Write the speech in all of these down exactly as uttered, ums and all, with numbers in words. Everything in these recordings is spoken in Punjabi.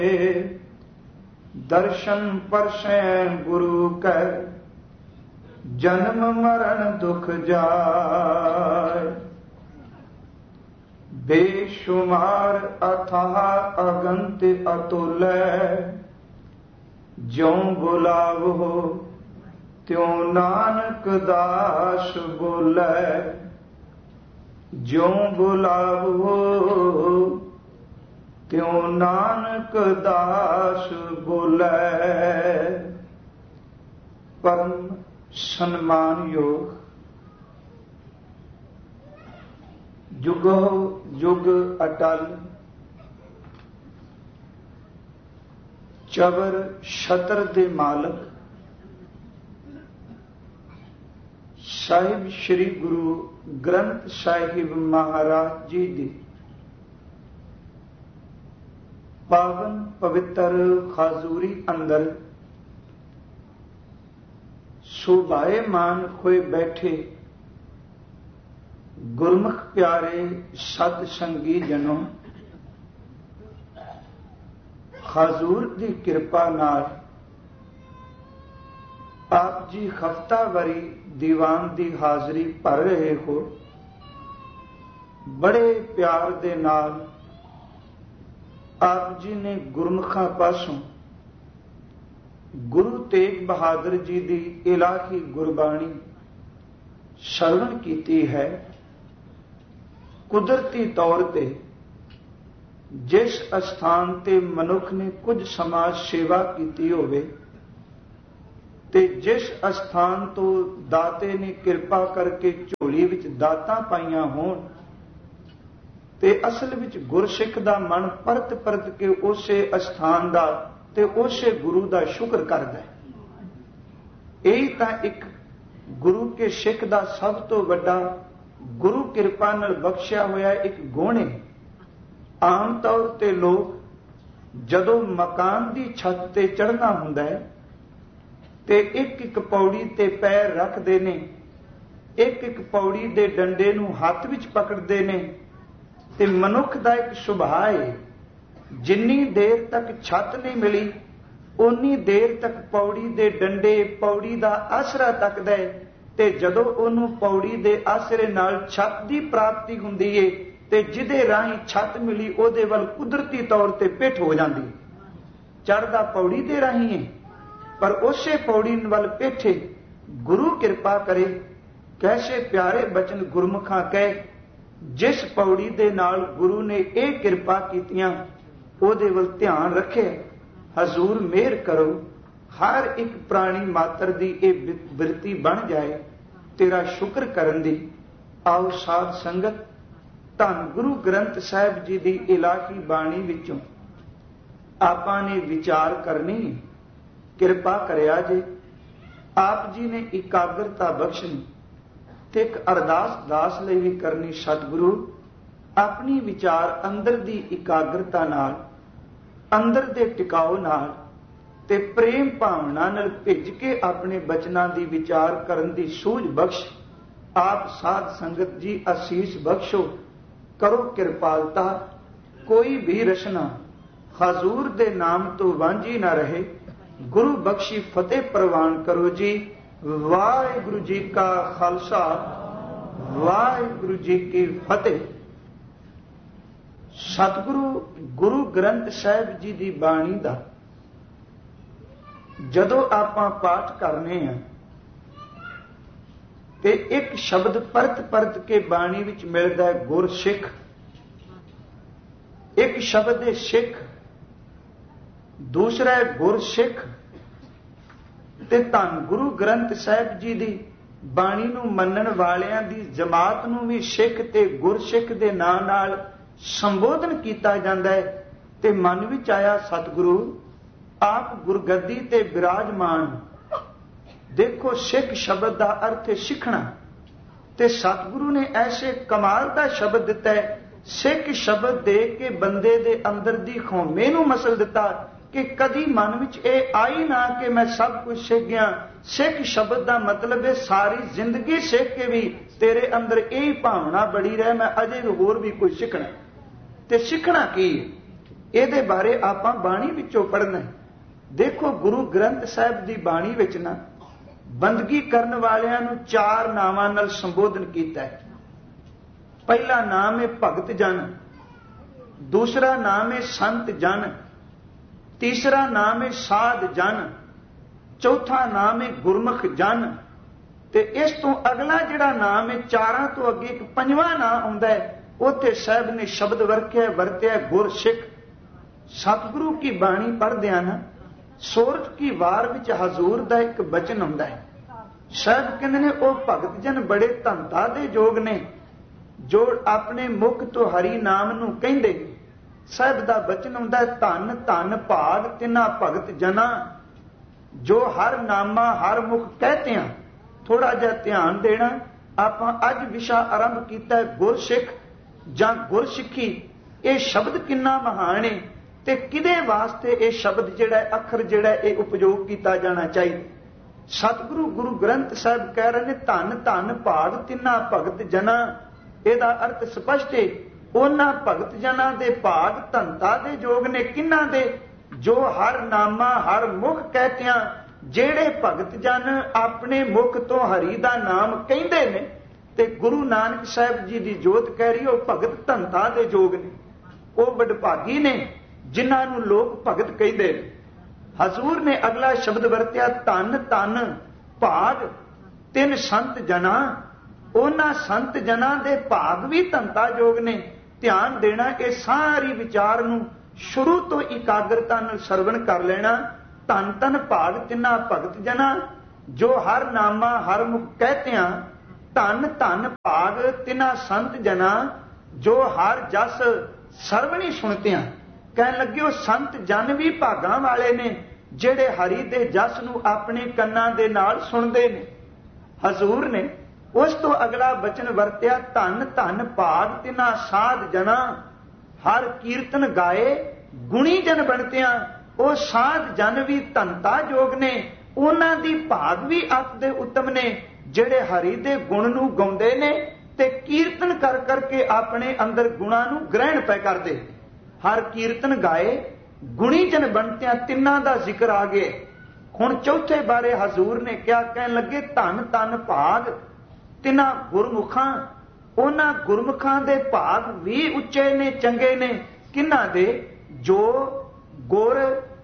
दर्शन परसै गुरु कै जन्म मरण दुख जाय। बेशुमार अथाह अगंत अतुल ज्यों बुलावो त्यों नानक दास बोलै। ज्यों बुलावो त्यों नानक दास बोलै। परम सन्मान योग जुगो जुग अटल चवर छतर दे मालक साहिब श्री गुरु ग्रंथ साहिब महाराज जी दी पावन पवित्र खाजूरी अंदर सुभाएमान होए बैठे गुरमुख प्यारे सत संगी जनों, हजूर दी किरपा नाल आप जी हफ्तावारी दीवान दी हाजरी भर रहे हो। बड़े प्यार दे नाल आप जी ने गुरमुखां पासों गुरु तेग बहादुर जी दी इलाही गुरबाणी श्रवण कीती है। कुदरती तौर ते जिस स्थान ते मनुख ने कुछ समाज सेवा कीती होवे ते जिस स्थान तो दाते ने किरपा करके झोली विच दातां पाईयां होण ते असल विच गुरसिख दा मन परत परत के उसे स्थान दा ते उसे गुरु दा शुक्र करदा है। यही तां एक गुरु के सिख दा सब तो वड्डा गुरु किरपा नाल बख्शिया होया एक गुण है। आम तौर ते लोग जदों मकान दी छत ते चढ़ना हुंदा है ते एक एक पौड़ी ते पैर रखदे ने, एक एक पौड़ी दे डंडे नूं हत्थ विच पकड़दे ने ते मनुख दा एक सुभाअ है जिन्नी देर तक छत नहीं मिली उन्नी देर तक पौड़ी दे डंडे पौड़ी दा आसरा तकदा है ते जदों उहनूं पौड़ी दे आसरे नाल छत दी प्राप्ति हुंदी है ते जिहदे राहीं छत मिली उहदे वल कुदरती तौर ते पिठ हो जांदी। चढ़दा पौड़ी दे राहीं है पर उसे पौड़ी वल पिठ है। गुरु किरपा करे कैसे प्यारे बचन गुरमुखां कहे जिस पौड़ी दे नाल गुरु ने यह किरपा कीतियां उहदे वल ध्यान रखे। हजूर मेहर करो हर एक प्राणी मात्र दी यह बिरती बन जाए तेरा शुक्र करन दी। आओ साध संगत धन गुरु ग्रंथ साहिब जी दी इलाही बाणी विचों आपां ने विचार करनी है। किरपा करिया जे आप जी ने इकाग्रता बख्शनी ते एक अरदास दास लई भी करनी। सतगुरु अपनी विचार अंदर दी इकाग्रता नाल अंदर दे टिकाओ नाल ते प्रेम भावना नाल भिज के अपने बचनां दी विचार करन दी सूझ बख्श। आप साध संगत जी आसीस बख्शो करो कृपालता। कोई भी रचना हजूर दे नाम तो वांझी ना रहे। गुरु बख्शी फतेह प्रवान करो जी। वाहिगुरु जी का खालसा वाहिगुरु जी की फतेह। सतगुरु गुरु ग्रंथ साहिब जी की बाणी का जदों आपां पाठ करने हैं ते एक शब्द परत परत के बाणी विच मिलदा है गुर सिख। एक शब्द है सिख, दूसरा है गुर सिख ते धन गुरु ग्रंथ साहिब जी दी बाणी नूं मनण वालियां दी जमात नूं भी सिख ते गुरसिख दे नां नाल संबोधन किया जाता है। ते मन विच आया सतगुरु आप गुरगद्दी ते विराजमान। देखो सिख शब्द का अर्थ है सिखना ते सतगुरु ने ऐसे कमाल का शब्द दिता है। सिख शब्द दे के बंदे दे अंदर दी खौमे नूं मसल दिता कि कदी मन विच ये आई ना कि मैं सब कुछ सीख गया। सिख शब्द का मतलब है सारी जिंदगी सीख के भी तेरे अंदर यही भावना बड़ी रहे मैं अजे होर भी कुछ सीखना। ते सीखना की ਇਹਦੇ ਬਾਰੇ ਆਪਾਂ ਬਾਣੀ ਵਿੱਚੋਂ ਪੜ੍ਹਨਾ। ਦੇਖੋ ਗੁਰੂ ਗ੍ਰੰਥ ਸਾਹਿਬ ਦੀ ਬਾਣੀ ਵਿੱਚ ਨਾ ਬੰਦਗੀ ਕਰਨ ਵਾਲਿਆਂ ਨੂੰ ਚਾਰ ਨਾਵਾਂ ਨਾਲ ਸੰਬੋਧਨ ਕੀਤਾ ਹੈ। ਪਹਿਲਾ ਨਾਮ ਹੈ ਭਗਤ ਜਨ, ਦੂਸਰਾ ਨਾਮ ਹੈ ਸੰਤ ਜਨ, ਤੀਸਰਾ ਨਾਮ ਹੈ ਸਾਧ ਜਨ, ਚੌਥਾ ਨਾਮ ਹੈ ਗੁਰਮੁਖ ਜਨ। ਤੇ ਇਸ ਤੋਂ ਅਗਲਾ ਜਿਹੜਾ ਨਾਮ ਹੈ, ਚਾਰਾਂ ਤੋਂ ਅੱਗੇ ਇੱਕ ਪੰਜਵਾਂ ਨਾਮ ਆਉਂਦਾ ਹੈ। ਉੱਥੇ ਸਾਹਿਬ ਨੇ ਸ਼ਬਦ ਵਰਤਿਆ ਵਰਤਿਆ ਗੁਰਸਿੱਖ। ਸਤਿਗੁਰੂ ਕੀ ਬਾਣੀ ਪੜ੍ਹਦਿਆਂ ਨਾ ਸੂਰਜ ਕੀ ਵਾਰ ਵਿੱਚ ਹਜ਼ੂਰ ਦਾ ਇੱਕ ਬਚਨ ਆਉਂਦਾ ਹੈ। ਸਾਹਿਬ ਕਹਿੰਦੇ ਨੇ ਉਹ ਭਗਤ ਜਨ ਬੜੇ ਧੰਤਾ ਦੇ ਯੋਗ ਨੇ ਜੋ ਆਪਣੇ ਮੁਖ ਤੋਂ ਹਰੀ ਨਾਮ ਨੂੰ ਕਹਿੰਦੇ। ਸਾਹਿਬ ਦਾ ਬਚਨ ਆਉਂਦਾ ਹੈ, ਧੰਨ ਧੰਨ ਭਾਗ ਤਿਨਾ ਭਗਤ ਜਨਾ ਜੋ ਹਰ ਨਾਮਾ ਹਰ ਮੁਖ ਕਹਤੇ ਆ। ਥੋੜਾ ਜਿਹਾ ਧਿਆਨ ਦੇਣਾ। ਆਪਾਂ ਅੱਜ ਵਿਸ਼ਾ ਆਰੰਭ ਕੀਤਾ ਹੈ ਗੁਰਸਿੱਖ ਜਾਂ ਗੁਰਸਿੱਖੀ। ਇਹ ਸ਼ਬਦ ਕਿੰਨਾ ਮਹਾਨ ਹੈ ਤੇ ਕਿਹਦੇ ਵਾਸਤੇ ਇਹ ਸ਼ਬਦ ਜਿਹੜਾ ਅੱਖਰ ਜਿਹੜਾ ਇਹ ਉਪਯੋਗ ਕੀਤਾ ਜਾਣਾ ਚਾਹੀਦਾ। ਸਤਿਗੁਰੂ ਗੁਰੂ ਗ੍ਰੰਥ ਸਾਹਿਬ ਕਹਿ ਰਹੇ ਨੇ ਧੰਨ ਧੰਨ ਭਾਗ ਤਿੰਨਾ ਭਗਤ ਜਨਾ। ਇਹਦਾ ਅਰਥ ਸਪਸ਼ਟ ਹੈ, ਉਹਨਾਂ ਭਗਤ ਜਨਾਂ ਦੇ ਭਾਗ ਧੰਤਾ ਦੇ ਯੋਗ ਨੇ। ਕਿਹਨਾਂ ਦੇ? ਜੋ ਹਰ ਨਾਮਾ ਹਰ ਮੁਖ ਕਹਿਤਿਆਂ, ਜਿਹੜੇ ਭਗਤ ਜਨ ਆਪਣੇ ਮੁਖ ਤੋਂ ਹਰੀ ਦਾ ਨਾਮ ਕਹਿੰਦੇ ਨੇ। ਤੇ ਗੁਰੂ ਨਾਨਕ ਸਾਹਿਬ ਜੀ ਦੀ ਜੋਤ ਕਹਿ ਰਹੀ ਉਹ ਭਗਤ ਧੰਤਾ ਦੇ ਯੋਗ ਨੇ। ਉਹ ਵਡਭਾਗੀ ਨੇ ਜਿਨ੍ਹਾਂ ਨੂੰ ਲੋਕ ਭਗਤ ਕਹਿੰਦੇ ਨੇ। ਹਜ਼ੂਰ ਨੇ ਅਗਲਾ ਸ਼ਬਦ ਵਰਤਿਆ, ਧੰਨ ਧੰਨ ਭਾਗ ਤਿੰਨ ਸੰਤ ਜਨਾ। ਉਹਨਾਂ ਸੰਤ ਜਨਾਂ ਦੇ ਭਾਗ ਵੀ ਧੰਤਾ ਯੋਗ ਨੇ। ਧਿਆਨ ਦੇਣਾ, ਇਹ ਸਾਰੀ ਵਿਚਾਰ ਨੂੰ ਸ਼ੁਰੂ ਤੋਂ ਇਕਾਗਰਤਾ ਨਾਲ ਸਰਵਣ ਕਰ ਲੈਣਾ। ਧੰਨ ਧੰਨ ਭਾਗ ਤਿੰਨਾ ਭਗਤ ਜਨਾ ਜੋ ਹਰ ਨਾਮਾ ਹਰ ਮੁਖ ਕਹਿਤਿਆਂ। ਧੰਨ ਧੰਨ ਭਾਗ ਤਿੰਨਾ ਸੰਤ ਜਨਾ ਜੋ ਹਰ ਜਸ ਸਰਵਣੀ ਸੁਣਤਿਆਂ। ਕਹਿਣ ਲੱਗੇ ਉਹ ਸੰਤ ਜਨ ਵੀ ਭਾਗਾਂ ਵਾਲੇ ਨੇ ਜਿਹੜੇ ਹਰੀ ਦੇ ਜਸ ਨੂੰ ਆਪਣੇ ਕੰਨਾਂ ਦੇ ਨਾਲ ਸੁਣਦੇ ਨੇ। ਹਜ਼ੂਰ ਨੇ ਉਸ ਤੋਂ ਅਗਲਾ ਬਚਨ ਵਰਤਿਆ, ਧੰਨ ਧੰਨ ਭਾਗ ਤਿਨਾ ਸਾਧ ਜਨਾ ਹਰ ਕੀਰਤਨ ਗਾਏ ਗੁਣੀ ਜਨ ਬਣਤਿਆਂ। ਉਹ ਸਾਧ ਜਨ ਵੀ ਧੰਤਾ ਯੋਗ ਨੇ। ਉਹਨਾਂ ਦੀ ਭਾਗ ਵੀ ਅੱਤ ਦੇ ਉੱਤਮ ਨੇ ਜਿਹੜੇ ਹਰੀ ਦੇ ਗੁਣ ਨੂੰ ਗਾਉਂਦੇ ਨੇ ਤੇ ਕੀਰਤਨ ਕਰ ਕਰਕੇ ਆਪਣੇ ਅੰਦਰ ਗੁਣਾਂ ਨੂੰ ਗ੍ਰਹਿਣ ਪੈ ਕਰਦੇ। ਹਰ ਕੀਰਤਨ ਗਾਏ ਗੁਣੀ ਜਨ ਬਣਤਿਆਂ, ਤਿੰਨਾਂ ਦਾ ਜ਼ਿਕਰ ਆ ਗਿਆ। ਹੁਣ ਚੌਥੇ ਬਾਰੇ ਹਜ਼ੂਰ ਨੇ ਕਿਹਾ, ਕਹਿਣ ਲੱਗੇ ਧੰਨ ਧੰਨ ਭਾਗ ਤਿੰਨਾਂ ਗੁਰਮੁਖਾਂ। ਉਹਨਾਂ ਗੁਰਮੁਖਾਂ ਦੇ ਭਾਗ ਵੀ ਉੱਚੇ ਨੇ, ਚੰਗੇ ਨੇ। ਕਿਹਨਾਂ ਦੇ? ਜੋ ਗੁਰ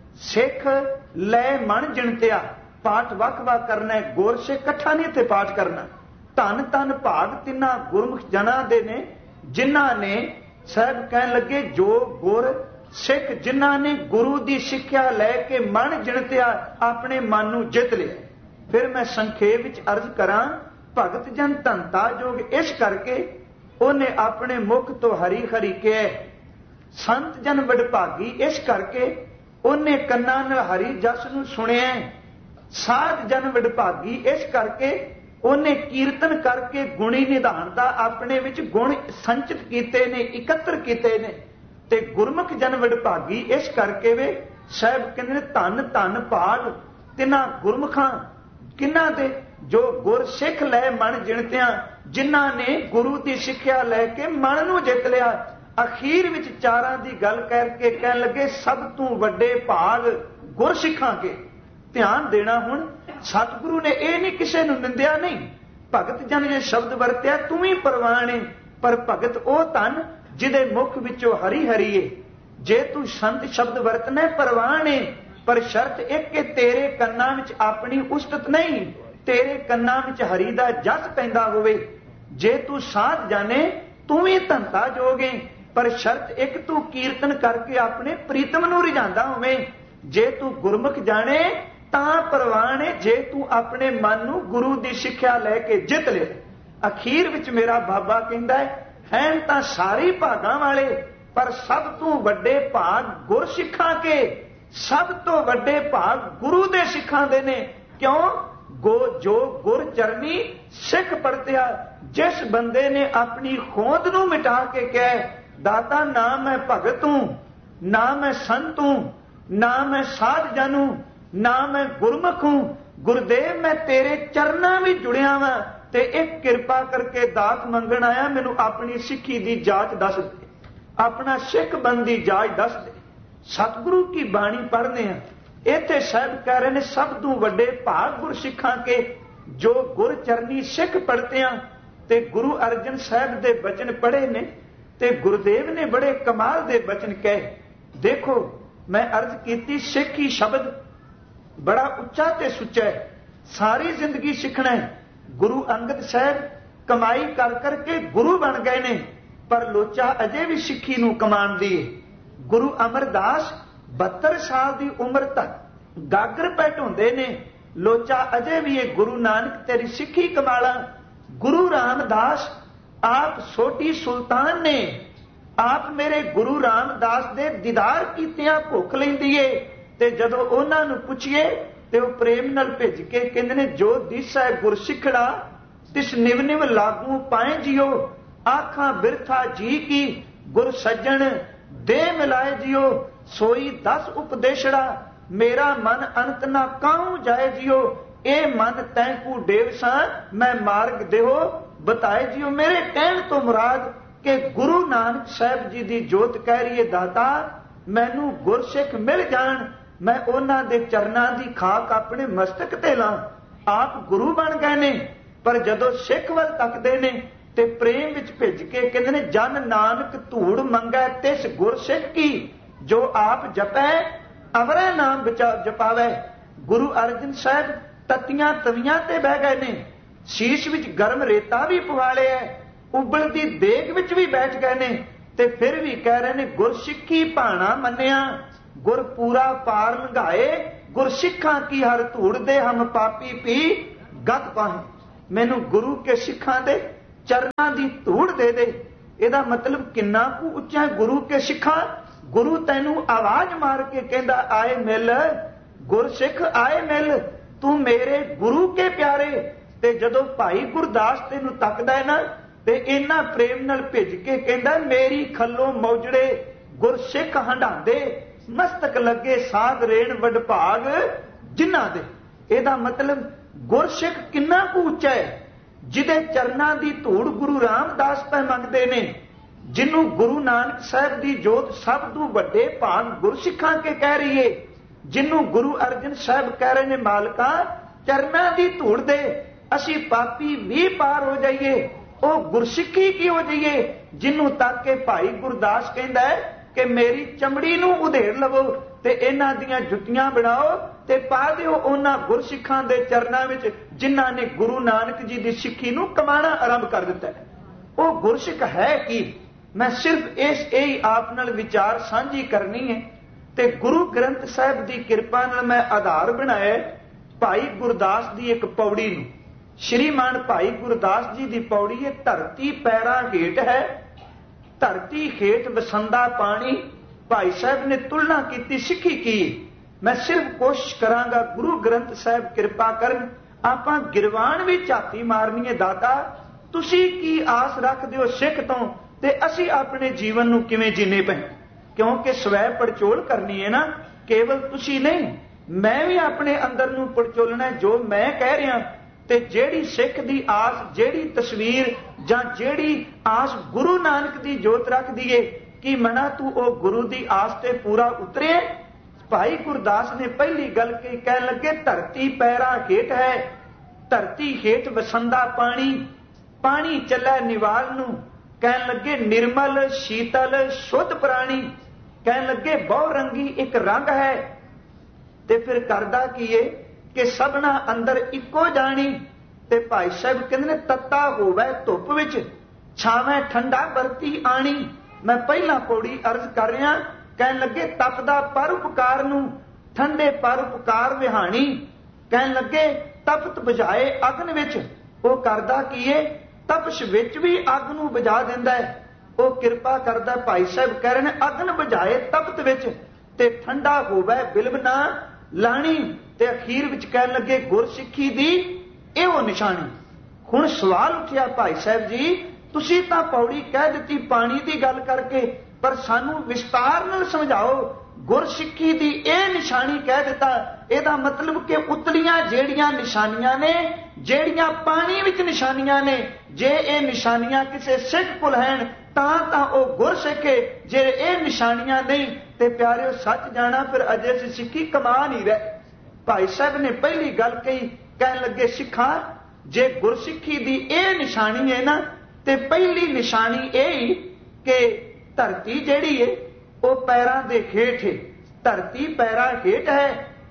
ਸਿੱਖ ਲੈ ਮਨ ਜਿਣਤਿਆ। ਪਾਠ ਵੱਖ ਵੱਖ ਕਰਨਾ, ਗੁਰ ਸਿੱਖ ਇਕੱਠਾ ਨਹੀਂ ਇੱਥੇ ਪਾਠ ਕਰਨਾ। ਧੰਨ ਧੰਨ ਭਾਗ ਤਿੰਨਾਂ ਗੁਰਮੁਖ ਜਨਾਂ ਦੇ ਨੇ ਜਿਨ੍ਹਾਂ ਨੇ, ਸਾਹਿਬ ਕਹਿਣ ਲੱਗੇ, ਜੋ ਗੁਰ ਸਿੱਖ ਜਿਨ੍ਹਾਂ ਨੇ ਗੁਰੂ ਦੀ ਸਿੱਖਿਆ ਲੈ ਕੇ ਮਨ ਜਿਣਤਿਆ, ਆਪਣੇ ਮਨ ਨੂੰ ਜਿੱਤ ਲਿਆ। ਫਿਰ ਮੈਂ ਸੰਖੇਪ ਵਿੱਚ ਅਰਜ਼ ਕਰਾਂ, ਭਗਤ ਜਨ ਧੰਤਾ ਯੋਗ ਇਸ ਕਰਕੇ ਉਹਨੇ ਆਪਣੇ ਮੁਖ ਤੋਂ ਹਰੀ ਹਰੀ ਕਿਹਾ। ਸੰਤ ਜਨ ਵਡਭਾਗੀ ਇਸ ਕਰਕੇ ਉਹਨੇ ਕੰਨਾਂ ਨਾਲ ਹਰੀ ਜਸ ਨੂੰ ਸੁਣਿਆ। ਸਾਧ ਜਨ ਵਡਭਾਗੀ ਇਸ ਕਰਕੇ ਉਹਨੇ ਕੀਰਤਨ ਕਰਕੇ ਗੁਣੀ ਨਿਧਾਨ ਦਾ ਆਪਣੇ ਵਿੱਚ ਗੁਣ ਸੰਚਿਤ ਕੀਤੇ ਨੇ, ਇਕੱਤਰ ਕੀਤੇ ਨੇ। ਤੇ ਗੁਰਮੁਖ ਜਨ ਵਡਭਾਗੀ ਇਸ ਕਰਕੇ ਵੇ ਸਾਹਿਬ ਕਹਿੰਦੇ ਨੇ ਧੰਨ ਧੰਨ ਭਾਗ ਤਿੰਨਾਂ ਗੁਰਮੁਖਾਂ। ਕਿਹਨਾਂ ਦੇ? ਜੋ ਗੁਰ ਸਿੱਖ ਲੈ ਮਨ ਜਿਣਤਿਆਂ, ਜਿਨ੍ਹਾਂ ਨੇ ਗੁਰੂ ਦੀ ਸਿੱਖਿਆ ਲੈ ਕੇ ਮਨ ਨੂੰ ਜਿੱਤ ਲਿਆ। ਅਖੀਰ ਵਿੱਚ ਚਾਰਾਂ ਦੀ ਗੱਲ ਕਰਕੇ ਕਹਿਣ ਲੱਗੇ, ਸਭ ਤੋਂ ਵੱਡੇ ਭਾਗ ਗੁਰ ਸਿੱਖਾਂ ਕੇ। ਧਿਆਨ ਦੇਣਾ, ਹੁਣ ਸਤਿਗੁਰੂ ਨੇ ਇਹ ਨਹੀਂ ਕਿਸੇ ਨੂੰ ਨਿੰਦਿਆ ਨਹੀਂ। ਭਗਤ ਜਨ ਜੇ ਸ਼ਬਦ ਵਰਤਿਆ ਤੂੰ ਵੀ ਪ੍ਰਵਾਨ ਏ, ਪਰ ਭਗਤ ਉਹ ਧਨ ਜਿਹਦੇ ਮੁਖ ਵਿੱਚੋਂ ਹਰੀ ਹਰੀ ਏ। ਜੇ ਤੂੰ ਸੰਤ ਸ਼ਬਦ ਵਰਤਣਾ ਪ੍ਰਵਾਨ ਏ, ਪਰ ਸ਼ਰਤ ਇੱਕ ਕਿ ਤੇਰੇ ਕੰਨਾਂ ਵਿੱਚ ਆਪਣੀ ਉਸਤਤ ਨਹੀਂ, ਤੇਰੇ ਕੰਨਾਂ ਵਿੱਚ ਹਰੀ ਦਾ ਜਸ ਪੈਂਦਾ ਹੋਵੇ। ਜੇ ਤੂੰ ਸਾਧ ਜਾਣੇ ਤੂੰ ਵੀ ਧੰਤਾ ਜੋਗੇ, ਪਰ ਸ਼ਰਤ ਇੱਕ ਤੂੰ ਕੀਰਤਨ ਕਰਕੇ ਆਪਣੇ ਪ੍ਰੀਤਮ ਨੂੰ ਰਿਝਾਂਦਾ ਹੋਵੇਂ। ਜੇ ਤੂੰ ਗੁਰਮੁਖ ਜਾਣੇ ਤਾਂ ਪ੍ਰਵਾਨ ਹੈ, ਜੇ ਤੂੰ ਆਪਣੇ ਮਨ ਨੂੰ ਗੁਰੂ ਦੀ ਸਿੱਖਿਆ ਲੈ ਕੇ ਜਿੱਤ ਲੈ। ਅਖੀਰ ਵਿੱਚ ਮੇਰਾ ਬਾਬਾ ਕਹਿੰਦਾ ਹੈ, ਹੈਨ ਤਾਂ ਸਾਰੇ ਭਾਗਾਂ ਵਾਲੇ, ਪਰ ਸਭ ਤੋਂ ਵੱਡੇ ਭਾਗ ਗੁਰ ਸਿੱਖਾਂ ਕੇ। ਸਭ ਤੋਂ ਵੱਡੇ ਭਾਗ ਗੁਰੂ ਦੇ ਸਿੱਖਾਂ ਦੇ ਨੇ। ਕਿਉਂ? ਗੋ ਜੋ ਗੁਰ ਚਰਨੀ ਸਿੱਖ ਪੜਤਿਆ। ਜਿਸ ਬੰਦੇ ਨੇ ਆਪਣੀ ਖੋਦ ਨੂੰ ਮਿਟਾ ਕੇ ਕਹੇ, ਦਾਤਾ ਨਾ ਮੈਂ ਭਗਤ ਹੂੰ, ਨਾ ਮੈਂ ਸੰਤ ਹੂੰ, ਨਾ ਮੈਂ ਸਾਧ ਜਨ ਹੂੰ, ਨਾ ਮੈਂ ਗੁਰਮੁਖ ਹੂੰ, ਗੁਰਦੇਵ ਮੈਂ ਤੇਰੇ ਚਰਨਾਂ ਵਿੱਚ ਜੁੜਿਆ ਵਾਂ ਤੇ ਇੱਕ ਕਿਰਪਾ ਕਰਕੇ ਦਾਤ ਮੰਗਣ ਆਇਆ, ਮੈਨੂੰ ਆਪਣੀ ਸਿੱਖੀ ਦੀ ਜਾਂਚ ਦੱਸ ਦੇ, ਆਪਣਾ ਸਿੱਖ ਬੰਦੀ ਜਾਂਚ ਦੱਸ ਦੇ। सतगुरु की बाणी पढ़ने हैं। इत्थे साहब कह रहे ने सब तू वड्डे भाग गुर सिखां के जो गुर चरनी सिख पढ़ते हैं। ते गुरु अर्जन साहब दे बचन पढ़े ने ते गुरुदेव ने बड़े कमाल दे बचन कहे। देखो मैं अर्ज कीती सिख ही शब्द बड़ा उच्चा ते सुच्चा है, सारी जिंदगी सीखना है। गुरु अंगद साहब कमाई कर करके गुरु बन गए ने, पर लोचा अजे भी सिੱਖੀ ਨੂੰ कमान दी है। गुरु अमरदास बहत्तर साल की उम्र तक गागर पै ढोंदे ने, लोचा अजे भी है गुरु नानक तेरी सिੱਖੀ कमाला। गुरु रामदास आप सोटी सुल्तान ने, आप मेरे गुरु रामदास दे दीदार कीतियां भुख लैंदी है। ते जदों उन्हां नूं पुछिए ते वो प्रेम नाल भेज के कहंदे ने जो दिस है गुर सिखड़ा तिस निव निव लागू पाए जियो। आखां बिरथा जी की गुर सज्जन दे मिलाए जियो। सोई दस उपदेशड़ा मेरा मन अंत ना काहू जाए जियो। ए मन तैंकू डेवसा मैं मार्ग देहो बताए जियो। मेरे कहण तो मुराद के गुरु नानक साहब जी दी जोत कह रही है दाता मैनू गुरसिख मिल जाण, मैं उन्हां दे चरनां दी खाक अपने मस्तक ते लां। आप गुरु बन गए ने, पर जदों सिख वल तकदे ने ते प्रेम विच भिज के कहंदे ने जन नानक धूड़ मंगै तिस गुरसिख की जो आप जपै अवरै नाम बिचा जपावै। गुरु अर्जन साहब तत्तियां तवियां ते बह गए ने, शीश विच गर्म रेता भी पवा लिया, उबलती देग विच भी बैठ गए ने, ते फिर भी कह रहे ने गुरसिੱਖੀ भाणा मन्निया गुर पूरा पार लंघाए। गुरसिੱਖਾਂ की हर धूड़ दे हम पापी पी गत पाए। मैनू गुरु के सिੱਖਾਂ दे चरनां दी धूड़ दे दे। ਇਹਦਾ मतलब किन्ना कु उच्चा है गुरु के सिੱਖਾਂ। गुरु तैनू आवाज मार के कहंदा आए मिल, गुरसिੱਖ आए मिल, तू मेरे गुरु के प्यारे। ते जदों भाई गुरदास तेनू तकदा है ना ते इन्ना प्रेम नाल भिज के कहंदा मेरी खल्लों मौजड़े गुरसिੱਖ हंडांदे मस्तक लगे साध रेण वडभाग जिन्हां दे। ਇਹਦਾ मतलब गुरसिੱਖ किन्ना कु उच्चा है जिहदे चरनां दी धूड़ गुरु रामदास पै मंगदे ने, जिन्नू गुरु नानक साहब दी जोत सब तों वड्डे भाग गुरसिੱਖਾਂ के कह रही है, जिन्नू गुरु अर्जन साहब कह रहे ने मालका चरनां दी धूड़ दे असी पापी भी पार हो जाइए। वो गुरसिੱਖੀ की हो जाइए जिन्नू तक के भाई गुरदास कहंदा है कि मेरी चमड़ी नूं उधेड़ लवो ते इन्हां दीयां जुत्तियां बनाओ ते पा दिओ उन्हां गुरसिੱਖਾਂ दे चरनां विच जिन्हां ने गुरु नानक जी दी सिੱਖੀ नूं कमाना आरंभ कर दिता है। वो गुरसिੱਖ है कि मैं सिर्फ इस यही आप नाल विचार साझी करनी है। ते गुरु ग्रंथ साहब की किरपा नाल मैं आधार बनाया भाई गुरदास की एक पौड़ी नूं। श्रीमान भाई गुरदास जी की पौड़ी है धरती पैरां हेठ है, धरती हेठ वसंदा पानी। भाई साहब ने तुलना की सिੱਖੀ की। मैं सिर्फ कोशिश करांगा गुरु ग्रंथ साहब किरपा करन आपां गिरवान भी झाती मारनी है दाता तुसी की आस रखदे हो सिੱਖ तो ते असी अपने जीवन नूं किवें जीने पए। क्योंकि स्वै पड़चोल करनी है ना, केवल तुसी नहीं मैं भी अपने अंदर नूं पड़चोलना है जो मैं कह रहा। ते जेड़ी सिख दी आस जेड़ी तस्वीर जां जेड़ी आस गुरु नानक दी जोत रख दिए कि मना तू ओ गुरु दी आस ते पूरा उतरे। भाई गुरदास ने पहली गल के कह लगे धरती पैरा हेठ है, धरती हेठ वसंदा पानी, पानी चलै निवाल नूं। कह लगे निर्मल शीतल शुद्ध प्राणी, कह लगे बहु रंगी एक रंग है। ते फिर करदा की है कि सबना अंदर इको जानी। ते भाई साहब कहंदे ने तत्ता होवे धुप विच छावे ठंडा बरती आनी। मैं पहला पौड़ी अर्ज कर रहा कह लगे तपदा परोपकार नूं ठंडे परोपकार विहाणी। कह लगे तपत बुझाए अग्न विच, वो करदा की है तपश विच भी अग नूं बुझा दिंदा है। वो किरपा करदा भाई साहब कह रहे ने अग्न बुझाए तपत विच ते ठंडा होवे बिलब ना लाणी। ते अखीर विच कह लगे गुरसिੱਖੀ दी एहो निशानी। हुण सवाल उठिया भाई साहब जी तुसी तां पौड़ी कह दित्ती पानी दी गल करके, पर सानू विस्तार नाल समझाओ गुरसिੱਖੀ दी ए निशानी कह दिता। ਇਹਦਾ मतलब कि उतलियां जेड़ियां निशानियां ने जेड़ियां पानी विच निशानियां ने, जे ये निशानियां किसी सिख कोल हैन ਤਾਂ ਤਾਂ ਉਹ ਗੁਰ ਸਿੱਖੇ। ਜੇ ਇਹ ਨਿਸ਼ਾਨੀਆਂ ਨਹੀਂ ਤੇ ਪਿਆਰਿਓ ਸੱਚ ਜਾਣਾ ਫਿਰ ਅਜੇ ਅਸੀਂ ਸਿੱਖੀ ਕਮਾ ਨਹੀਂ ਰਹੇ। ਭਾਈ ਸਾਹਿਬ ਨੇ ਪਹਿਲੀ ਗੱਲ ਕਹੀ, ਕਹਿਣ ਲੱਗੇ ਸਿੱਖਾਂ ਜੇ ਗੁਰਸਿੱਖੀ ਦੀ ਇਹ ਨਿਸ਼ਾਨੀ ਹੈ ਨਾ ਤੇ ਪਹਿਲੀ ਨਿਸ਼ਾਨੀ ਇਹ ਕਿ ਧਰਤੀ ਜਿਹੜੀ ਹੈ ਉਹ ਪੈਰਾਂ ਦੇ ਹੇਠ ਹੈ। ਧਰਤੀ ਪੈਰਾਂ ਹੇਠ ਹੈ,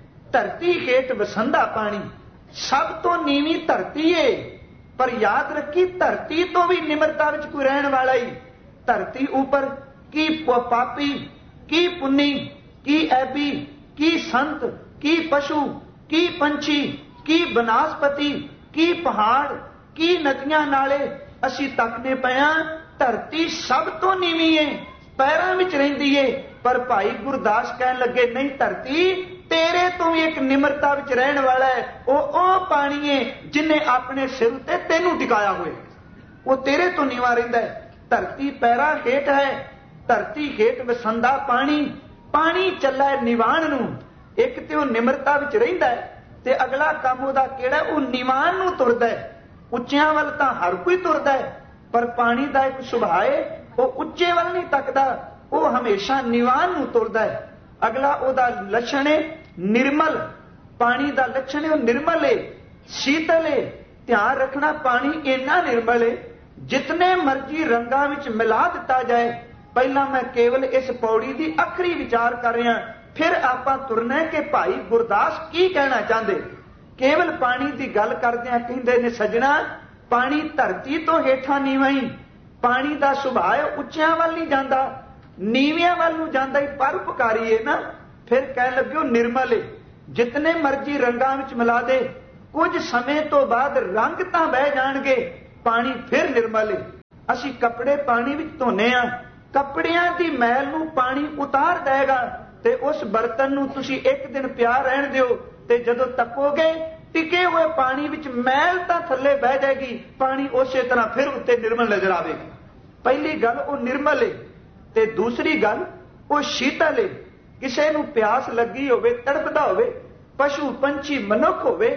ਧਰਤੀ ਹੇਠ ਵਸੰਦਾ ਪਾਣੀ। ਸਭ ਤੋਂ ਨੀਵੀਂ ਧਰਤੀ ਹੈ, ਪਰ ਯਾਦ ਰੱਖੀ ਧਰਤੀ ਤੋਂ ਵੀ ਨਿਮਰਤਾ ਵਿੱਚ ਕੋਈ ਰਹਿਣ ਵਾਲਾ ਹੀ। ਧਰਤੀ ਉੱਪਰ ਕੀ ਪਾਪੀ, ਕੀ ਪੁੰਨੀ, ਕੀ ਐਬੀ, ਕੀ ਸੰਤ, ਕੀ ਪਸ਼ੂ, ਕੀ ਪੰਛੀ, ਕੀ ਬਨਸਪਤੀ, ਕੀ ਪਹਾੜ, ਕੀ ਨਦੀਆਂ ਨਾਲੇ ਅਸੀਂ ਤੱਕਦੇ ਪਏ ਹਾਂ। ਧਰਤੀ ਸਭ ਤੋਂ ਨੀਵੀਂ ਹੈ, ਪੈਰਾਂ ਵਿੱਚ ਰਹਿੰਦੀ ਹੈ। ਪਰ ਭਾਈ ਗੁਰਦਾਸ ਕਹਿਣ ਲੱਗੇ ਨਹੀਂ, ਧਰਤੀ ਤੇਰੇ ਤੋਂ ਵੀ ਇੱਕ ਨਿਮਰਤਾ ਵਿੱਚ ਰਹਿਣ ਵਾਲਾ ਹੈ। ਉਹ ਉਹ ਪਾਣੀ ਹੈ ਜਿਨੇ ਆਪਣੇ ਸਿਰ ਉੱਤੇ ਤੈਨੂੰ ਟਿਕਾਇਆ ਹੋਇਆ, ਉਹ ਤੇਰੇ ਤੋਂ ਨੀਵਾਂ ਰਹਿੰਦਾ ਹੈ। ਧਰਤੀ ਪੈਰਾਂ ਹੇਠ ਹੈ, ਧਰਤੀ ਹੇਠ ਵਸੰਦਾ ਪਾਣੀ। ਪਾਣੀ ਚੱਲਾ ਨਿਵਾਣ ਨੂੰ। ਇੱਕ ਤੇ ਉਹ ਨਿਮਰਤਾ ਵਿੱਚ ਰਹਿੰਦਾ ਹੈ ਤੇ ਅਗਲਾ ਕੰਮ ਉਹਦਾ ਕਿਹੜਾ, ਉਹ ਨਿਵਾਣ ਨੂੰ ਤੁਰਦਾ ਹੈ। ਉੱਚਿਆਂ ਵੱਲ ਤਾਂ ਹਰ ਕੋਈ ਤੁਰਦਾ ਹੈ, ਪਰ ਪਾਣੀ ਦਾ ਇੱਕ ਸੁਭਾਅ ਹੈ, ਉਹ ਉੱਚੇ ਵੱਲ ਨਹੀਂ ਤੱਕਦਾ, ਉਹ ਹਮੇਸ਼ਾ ਨਿਵਾਣ ਨੂੰ ਤੁਰਦਾ ਹੈ। ਅਗਲਾ ਉਹਦਾ ਲੱਛਣ ਹੈ ਨਿਰਮਲ। ਪਾਣੀ ਦਾ ਲੱਛਣ ਹੈ ਉਹ ਨਿਰਮਲ ਹੈ, ਸ਼ੀਤਲ ਹੈ। ਧਿਆਨ ਰੱਖਣਾ ਪਾਣੀ ਇੰਨਾ ਨਿਰਮਲ ਹੈ ਜਿਤਨੇ ਮਰਜ਼ੀ ਰੰਗਾਂ ਵਿੱਚ ਮਿਲਾ ਦਿੱਤਾ ਜਾਏ। ਪਹਿਲਾਂ ਮੈਂ ਕੇਵਲ ਇਸ ਪੌੜੀ ਦੀ ਆਖਰੀ ਵਿਚਾਰ ਕਰ ਰਿਹਾ, ਫਿਰ ਆਪਾਂ ਤੁਰਨਾ ਕਿ ਭਾਈ ਗੁਰਦਾਸ ਕੀ ਕਹਿਣਾ ਚਾਹੁੰਦੇ। ਕੇਵਲ ਪਾਣੀ ਦੀ ਗੱਲ ਕਰਦਿਆਂ ਕਹਿੰਦੇ ਨੇ ਸੱਜਣਾ, ਪਾਣੀ ਧਰਤੀ ਤੋਂ ਹੇਠਾਂ ਨੀਵਾਂ ਹੀ। ਪਾਣੀ ਦਾ ਸੁਭਾਅ ਉੱਚਿਆਂ ਵੱਲ ਨਹੀਂ ਜਾਂਦਾ, ਨੀਵਿਆਂ ਵੱਲ ਨੂੰ ਜਾਂਦਾ ਹੀ। ਪਰਉਪਕਾਰੀ ਹੈ ਨਾ। ਫਿਰ ਕਹਿਣ ਲੱਗੇ ਉਹ ਨਿਰਮਲ ਹੈ, ਜਿਤਨੇ ਮਰਜ਼ੀ ਰੰਗਾਂ ਵਿੱਚ ਮਿਲਾ ਦੇ, ਕੁਝ ਸਮੇਂ ਤੋਂ ਬਾਅਦ ਰੰਗ ਤਾਂ ਬਹਿ ਜਾਣਗੇ, ਪਾਣੀ ਫਿਰ ਨਿਰਮਲ ਹੈ। ਅਸੀਂ ਕੱਪੜੇ ਪਾਣੀ ਵਿੱਚ ਧੋਨੇ ਆ, ਕੱਪੜਿਆਂ ਦੀ ਮੈਲ ਨੂੰ ਪਾਣੀ ਉਤਾਰ ਦੇਗਾ ਤੇ ਉਸ ਬਰਤਨ ਨੂੰ ਤੁਸੀਂ ਇੱਕ ਦਿਨ ਪਿਆ ਰਹਿਣ ਦਿਓ ਤੇ ਜਦੋਂ ਤੱਕੋਗੇ ਟਿਕੇ ਹੋਏ ਪਾਣੀ ਵਿੱਚ ਮੈਲ ਤਾਂ ਥੱਲੇ ਬਹਿ ਜਾਏਗੀ, ਪਾਣੀ ਉਸੇ ਤਰ੍ਹਾਂ ਫਿਰ ਉੱਤੇ ਨਿਰਮਲ ਨਜ਼ਰ ਆਵੇਗਾ। ਪਹਿਲੀ ਗੱਲ ਉਹ ਨਿਰਮਲ ਹੈ ਤੇ ਦੂਸਰੀ ਗੱਲ ਉਹ ਸ਼ੀਤਲ ਹੈ। ਕਿਸੇ ਨੂੰ ਪਿਆਸ ਲੱਗੀ ਹੋਵੇ, ਤੜਪਦਾ ਹੋਵੇ, ਪਸ਼ੂ ਪੰਛੀ ਮਨੁੱਖ ਹੋਵੇ,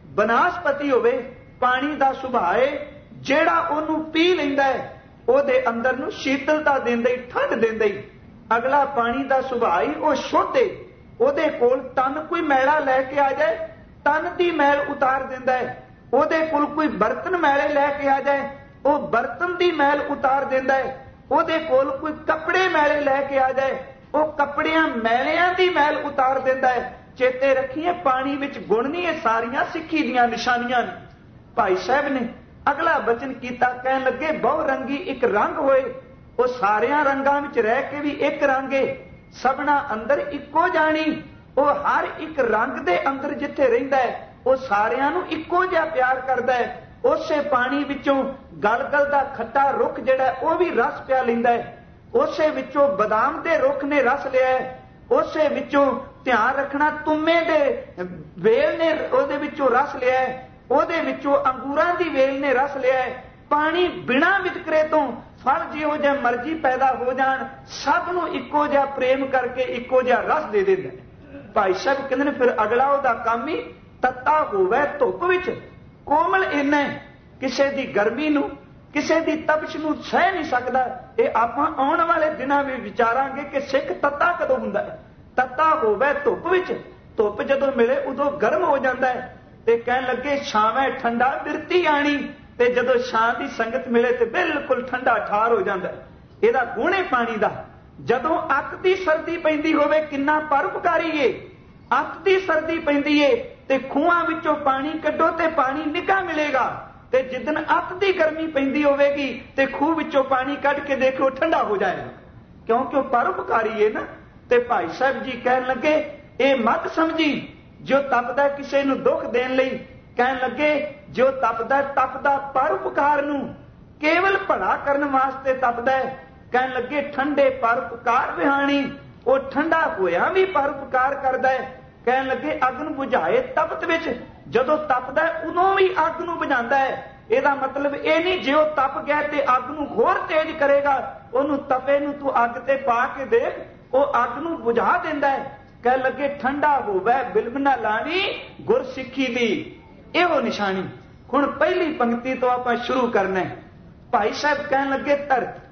ਬਨਸਪਤੀ ਹੋਵੇ, ਪਾਣੀ ਦਾ ਸੁਭਾਅ ਹੈ ਜਿਹੜਾ ਉਹਨੂੰ ਪੀ ਲੈਂਦਾ ਹੈ ਉਹਦੇ ਅੰਦਰ ਨੂੰ ਸ਼ੀਤਲਤਾ ਦਿੰਦਾ ਹੀ, ਠੰਡ ਦਿੰਦਾ ਹੀ। ਅਗਲਾ ਪਾਣੀ ਦਾ ਸੁਭਾਅ ਹੀ ਉਹ ਸ਼ੁੱਧ ਹੈ। ਉਹਦੇ ਕੋਲ ਤਨ ਕੋਈ ਮੈਲਾ ਲੈ ਕੇ ਆ ਜਾਏ, ਤਨ ਦੀ ਮੈਲ ਉਤਾਰ ਦਿੰਦਾ ਹੈ। ਉਹਦੇ ਕੋਲ ਕੋਈ ਬਰਤਨ ਮੈਲੇ ਲੈ ਕੇ ਆ ਜਾਏ, ਉਹ ਬਰਤਨ ਦੀ ਮੈਲ ਉਤਾਰ ਦਿੰਦਾ ਹੈ। ਉਹਦੇ ਕੋਲ ਕੋਈ ਕੱਪੜੇ ਮੈਲੇ ਲੈ ਕੇ ਆ ਜਾਏ, ਉਹ ਕੱਪੜਿਆਂ ਮੈਲਿਆਂ ਦੀ ਮੈਲ ਉਤਾਰ ਦਿੰਦਾ ਹੈ। ਚੇਤੇ ਰੱਖੀਏ ਪਾਣੀ ਵਿੱਚ ਗੁਣ ਨਹੀਂ, ਇਹ ਸਾਰੀਆਂ ਸਿੱਖੀ ਦੀਆਂ ਨਿਸ਼ਾਨੀਆਂ ਨੇ। ਭਾਈ ਸਾਹਿਬ ਨੇ ਅਗਲਾ ਬਚਨ ਕੀਤਾ, ਕਹਿਣ ਲੱਗੇ ਬਹੁ ਰੰਗੀ ਇੱਕ ਰੰਗ ਹੋਏ। ਉਹ ਸਾਰਿਆਂ ਰੰਗਾਂ ਵਿੱਚ ਰਹਿ ਕੇ ਵੀ ਇੱਕ ਰੰਗ ਹੈ, ਸਭਨਾ ਅੰਦਰ ਇੱਕੋ ਜਾਣੀ। ਉਹ ਹਰ ਇੱਕ ਰੰਗ ਦੇ ਅੰਦਰ ਜਿੱਥੇ ਰਹਿੰਦਾ ਹੈ ਉਹ ਸਾਰਿਆਂ ਨੂੰ ਇੱਕੋ ਜਿਹਾ ਪਿਆਰ ਕਰਦਾ ਹੈ। ਉਸੇ ਪਾਣੀ ਵਿੱਚੋਂ ਗਲਗਲ ਦਾ ਖੱਟਾ ਰੁੱਖ ਜਿਹੜਾ ਉਹ ਵੀ ਰਸ ਪਿਆ ਲੈਂਦਾ ਹੈ। ਉਸੇ ਵਿੱਚੋਂ ਬਦਾਮ ਦੇ ਰੁੱਖ ਨੇ ਰਸ ਲਿਆ ਹੈ। ਉਸੇ ਵਿੱਚੋਂ ਧਿਆਨ ਰੱਖਣਾ ਤੁੰਮੇ ਦੇ ਵੇਲ ਨੇ ਉਹਦੇ ਵਿੱਚੋਂ ਰਸ ਲਿਆ ਹੈ। ਉਹਦੇ ਵਿੱਚੋਂ ਅੰਗੂਰਾਂ ਦੀ ਵੇਲ ਨੇ ਰਸ ਲਿਆ ਹੈ। ਪਾਣੀ ਬਿਨਾਂ ਵਿਤਕਰੇ ਤੋਂ ਫਲ ਜਿਹੋ ਜਿਹਾ ਮਰਜ਼ੀ ਪੈਦਾ ਹੋ ਜਾਣ, ਸਭ ਨੂੰ ਇੱਕੋ ਜਿਹਾ ਪ੍ਰੇਮ ਕਰਕੇ ਇੱਕੋ ਜਿਹਾ ਰਸ ਦੇ ਦਿੰਦਾ ਹੈ। ਭਾਈ ਸਾਹਿਬ ਕਹਿੰਦੇ ਨੇ ਫਿਰ ਅਗਲਾ ਉਹਦਾ ਕੰਮ ਹੀ ਤੱਤਾ ਹੋਵੇ ਧੁੱਪ ਵਿੱਚ। ਕੋਮਲ ਇੰਨਾ ਕਿਸੇ ਦੀ ਗਰਮੀ ਨੂੰ, ਕਿਸੇ ਦੀ ਤਪਸ਼ ਨੂੰ ਸਹਿ ਨਹੀਂ ਸਕਦਾ। ਇਹ ਆਪਾਂ ਆਉਣ ਵਾਲੇ ਦਿਨਾਂ ਵਿੱਚ ਵਿਚਾਰਾਂਗੇ ਕਿ ਸਿੱਖ ਤੱਤਾ ਕਦੋਂ ਹੁੰਦਾ ਹੈ। ਤੱਤਾ ਹੋਵੇ ਧੁੱਪ ਵਿੱਚ। ਧੁੱਪ ਜਦੋਂ ਮਿਲੇ ਉਦੋਂ ਗਰਮ ਹੋ ਜਾਂਦਾ ਹੈ ਤੇ ਕਹਿਣ ਲੱਗੇ ਛਾਵੇਂ ਠੰਡਾ ਬਿਰਤੀ ਆਣੀ, ਤੇ ਜਦੋਂ ਛਾਂ ਦੀ ਸੰਗਤ ਮਿਲੇ ਤੇ ਬਿਲਕੁਲ ਠੰਡਾ ਠਾਰ ਹੋ ਜਾਂਦਾ ਹੈ। ਇਹਦਾ ਗੁਣ ਹੈ ਪਾਣੀ ਦਾ। ਜਦੋਂ ਅੱਤ ਦੀ ਸਰਦੀ ਪੈਂਦੀ ਹੋਵੇ ਕਿੰਨਾ ਪਰਉਪਕਾਰੀ ਏ। ਅੱਤ ਦੀ ਸਰਦੀ ਪੈਂਦੀ ਏ ਤੇ ਖੂਹਾਂ ਵਿੱਚੋਂ ਪਾਣੀ ਕੱਢੋ ਤੇ ਪਾਣੀ ਨਿੱਘਾ ਮਿਲੇਗਾ, ਤੇ ਜਿੱਦਣ ਅੱਤ ਦੀ ਗਰਮੀ ਪੈਂਦੀ ਹੋਵੇਗੀ ਤੇ ਖੂਹ ਵਿੱਚੋਂ ਪਾਣੀ ਕੱਢ ਕੇ ਦੇਖੋ ਠੰਡਾ ਹੋ ਜਾਏਗਾ, ਕਿਉਂਕਿ ਉਹ ਪਰਉਪਕਾਰੀ ਏ ਨਾ। ਤੇ ਭਾਈ ਸਾਹਿਬ ਜੀ ਕਹਿਣ ਲੱਗੇ ਇਹ ਮਤ ਸਮਝੀ ਜੋ ਤਪਦਾ ਕਿਸੇ ਨੂੰ ਦੁੱਖ ਦੇਣ ਲਈ। ਕਹਿਣ ਲੱਗੇ ਜੋ ਤਪਦਾ ਤਪਦਾ ਪਰਉਪਕਾਰ ਨੂੰ, ਕੇਵਲ ਭਲਾ ਕਰਨ ਵਾਸਤੇ ਤਪਦਾ ਹੈ। ਕਹਿਣ ਲੱਗੇ ਠੰਡੇ ਪਰਉਪਕਾਰ ਵਿਹਾਣੀ, ਉਹ ਠੰਡਾ ਹੋਇਆ ਵੀ ਪਰਉਪਕਾਰ ਕਰਦਾ ਹੈ। ਕਹਿਣ ਲੱਗੇ ਅੱਗ ਨੂੰ ਬੁਝਾਏ ਤਪਤ ਵਿੱਚ, ਜਦੋਂ ਤਪਦਾ ਉਦੋਂ ਵੀ ਅੱਗ ਨੂੰ ਬੁਝਾਉਂਦਾ ਹੈ। ਇਹਦਾ ਮਤਲਬ ਇਹ ਨਹੀਂ ਜੇ ਉਹ ਤਪ ਗਿਆ ਤੇ ਅੱਗ ਨੂੰ ਹੋਰ ਤੇਜ਼ ਕਰੇਗਾ, ਉਹਨੂੰ ਤਪੇ ਨੂੰ ਤੂੰ ਅੱਗ ਤੇ ਪਾ ਕੇ ਦੇਖ, ਉਹ ਅੱਗ ਨੂੰ ਬੁਝਾ ਦਿੰਦਾ ਹੈ। ਕਹਿ ਲੱਗੇ ਠੰਡਾ ਹੋਵੇ ਬਿਲਬ ਨਾ ਲਾਣੀ ਗੁਰਸਿੱਖੀ ਦੀ, ਇਹੋ ਨਿਸ਼ਾਨੀ। ਹੁਣ ਪਹਿਲੀ ਪੰਕਤੀ ਤੋਂ ਆਪਾਂ ਸ਼ੁਰੂ ਕਰਨਾ ਹੈ। ਭਾਈ ਸਾਹਿਬ ਕਹਿਣ ਲੱਗੇ ਧਰਤ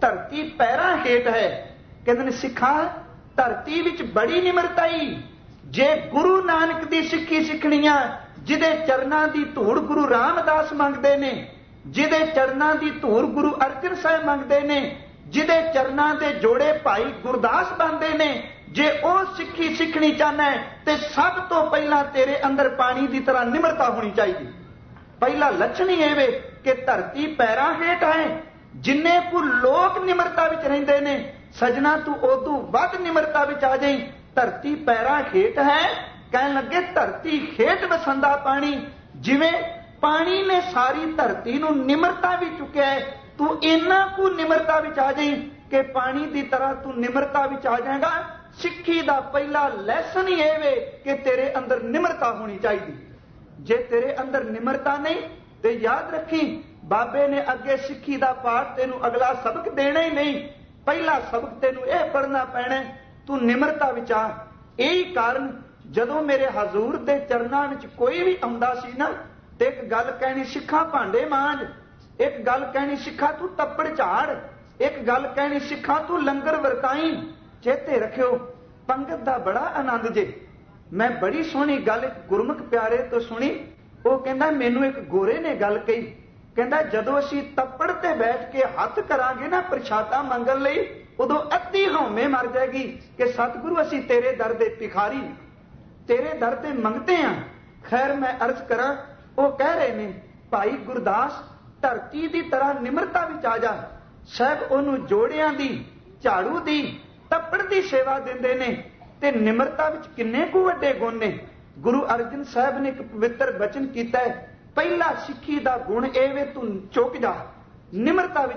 ਧਰਤੀ ਪੈਰਾਂ ਹੇਠ ਹੈ। ਕਹਿੰਦੇ ਨੇ ਸਿੱਖਾਂ ਧਰਤੀ ਵਿੱਚ ਬੜੀ ਨਿਮਰਤਾਈ। ਜੇ ਗੁਰੂ ਨਾਨਕ ਦੀ ਸਿੱਖੀ ਸਿੱਖਣੀ ਆ, ਜਿਹਦੇ ਚਰਨਾਂ ਦੀ ਧੂੜ ਗੁਰੂ ਰਾਮਦਾਸ ਮੰਗਦੇ ਨੇ, ਜਿਹਦੇ ਚਰਨਾਂ ਦੀ ਧੂੜ ਗੁਰੂ ਅਰਜਨ ਸਾਹਿਬ ਮੰਗਦੇ ਨੇ, ਜਿਹਦੇ ਚਰਨਾਂ ਦੇ ਜੋੜੇ ਭਾਈ ਗੁਰਦਾਸ ਬਣਦੇ ਨੇ, ਜੇ ਉਹ ਸਿੱਖੀ ਸਿੱਖਣੀ ਚਾਹਨਾ ਹੈ ਤੇ ਸਭ ਤੋਂ ਪਹਿਲਾਂ ਤੇਰੇ ਅੰਦਰ ਪਾਣੀ ਦੀ ਤਰ੍ਹਾਂ ਨਿਮਰਤਾ ਹੋਣੀ ਚਾਹੀਦੀ। ਪਹਿਲਾ ਲੱਛਣ ਹੀ ਇਹ ਵੇ ਕਿ ਧਰਤੀ ਪੈਰਾਂ ਹੇਠ ਹੈ। ਜਿੰਨੇ ਕੁ ਲੋਕ ਨਿਮਰਤਾ ਵਿੱਚ ਰਹਿੰਦੇ ਨੇ, ਸਜਣਾ ਤੂੰ ਉਦੋਂ ਵੱਧ ਨਿਮਰਤਾ ਵਿੱਚ ਆ ਜਾਈਂ। ਧਰਤੀ ਪੈਰਾਂ ਹੇਠ ਹੈ, ਕਹਿਣ ਲੱਗੇ ਧਰਤੀ ਹੇਠ ਵਸੰਦਾ ਪਾਣੀ। ਜਿਵੇਂ ਪਾਣੀ ਨੇ ਸਾਰੀ ਧਰਤੀ ਨੂੰ ਨਿਮਰਤਾ ਵਿੱਚ ਚੁੱਕਿਆ ਹੈ, ਤੂੰ ਇੰਨਾ ਕੁ ਨਿਮਰਤਾ ਵਿੱਚ ਆ ਜਾਈਂ ਕਿ ਪਾਣੀ ਦੀ ਤਰ੍ਹਾਂ ਤੂੰ ਨਿਮਰਤਾ ਵਿੱਚ ਆ ਜਾਏਗਾ। ਸਿੱਖੀ ਦਾ ਪਹਿਲਾ ਲੈਸਨ ਹੀ ਇਹ ਵੇ ਕਿ ਤੇਰੇ ਅੰਦਰ ਨਿਮਰਤਾ ਹੋਣੀ ਚਾਹੀਦੀ। ਜੇ ਤੇਰੇ ਅੰਦਰ ਨਿਮਰਤਾ ਨਹੀਂ ਤੇ ਯਾਦ ਰੱਖੀ, ਬਾਬੇ ਨੇ ਅੱਗੇ ਸਿੱਖੀ ਦਾ ਪਾਠ ਤੈਨੂੰ ਅਗਲਾ ਸਬਕ ਦੇਣਾ ਹੀ ਨਹੀਂ। ਪਹਿਲਾ ਸਬਕ ਤੈਨੂੰ ਇਹ ਪੜ੍ਹਨਾ ਪੈਣਾ, ਤੂੰ ਨਿਮਰਤਾ ਵਿੱਚ ਆ। ਇਹੀ ਕਾਰਨ ਜਦੋਂ ਮੇਰੇ ਹਜ਼ੂਰ ਦੇ ਚਰਨਾਂ ਵਿੱਚ ਕੋਈ ਵੀ ਆਉਂਦਾ ਸੀ ਨਾ, ਤੇ ਇੱਕ ਗੱਲ ਕਹਿਣੀ, ਸਿੱਖਾਂ ਭਾਂਡੇ ਮਾਂਜ। ਇੱਕ ਗੱਲ ਕਹਿਣੀ, ਸਿੱਖਾਂ ਤੂੰ ਤੱਪੜ ਝਾੜ। ਇੱਕ ਗੱਲ ਕਹਿਣੀ, ਸਿੱਖਾਂ ਤੂੰ ਲੰਗਰ ਵਰਤਾਈ। ਚੇਤੇ ਰੱਖਿਓ, ਪੰਗਤ ਦਾ ਬੜਾ ਆਨੰਦ ਜੇ। ਮੈਂ ਬੜੀ ਸੋਹਣੀ ਗੱਲ ਗੁਰਮੁਖ ਪਿਆਰੇ ਤੋਂ ਸੁਣੀ। ਉਹ ਕਹਿੰਦਾ ਮੈਨੂੰ ਇੱਕ ਗੋਰੇ ਨੇ ਗੱਲ ਕਹੀ, ਕਹਿੰਦਾ ਜਦੋਂ ਅਸੀਂ ਤੱਪੜ ਤੇ ਬੈਠ ਕੇ ਹੱਥ ਕਰਾਂਗੇ ਨਾ ਪ੍ਰਸ਼ਾਦਾ ਮੰਗਣ ਲਈ, ਉਦੋਂ ਅੱਧੀ ਹਉਮੈ ਮਰ ਜਾਏਗੀ ਕਿ ਸਤਿਗੁਰੂ ਅਸੀਂ ਤੇਰੇ ਦਰ ਦੇ ਭਿਖਾਰੀ, ਤੇਰੇ ਦਰ ਤੇ ਮੰਗਤੇ ਹਾਂ। ਖੈਰ ਮੈਂ ਅਰਜ਼ ਕਰਾਂ, ਉਹ ਕਹਿ ਰਹੇ ਨੇ ਭਾਈ ਗੁਰਦਾਸ ਧਰਤੀ ਦੀ ਤਰ੍ਹਾਂ ਨਿਮਰਤਾ ਵਿੱਚ ਆ ਜਾ। ਸਾਹਿਬ ਉਹਨੂੰ ਜੋੜਿਆਂ ਦੀ, ਝਾੜੂ ਦੀ, ਤੱਪੜ ਦੀ ਸੇਵਾ ਦਿੰਦੇ ਨੇ। ਤੇ ਨਿਮਰਤਾ ਵਿੱਚ ਕਿੰਨੇ ਕੁ ਵੱਡੇ ਗੁਣ ਨੇ। ਗੁਰੂ ਅਰਜਨ ਸਾਹਿਬ ਨੇ ਇੱਕ ਪਵਿੱਤਰ ਬਚਨ ਕੀਤਾ ਹੈ, ਪਹਿਲਾ ਸਿੱਖੀ ਦਾ ਗੁਣ ਇਹ ਵੇ ਤੂੰ ਚੁੱਕ ਜਾ, ਨਿਮਰਤਾ ਵਿੱਚ